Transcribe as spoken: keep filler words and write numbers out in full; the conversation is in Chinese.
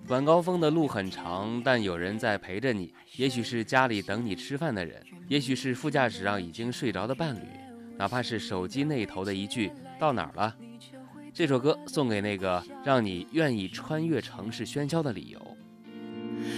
晚高峰的路很长，但有人在陪着你，也许是家里等你吃饭的人，也许是副驾驶上已经睡着的伴侣，哪怕是手机那头的一句到哪儿了。这首歌送给那个让你愿意穿越城市喧嚣的理由。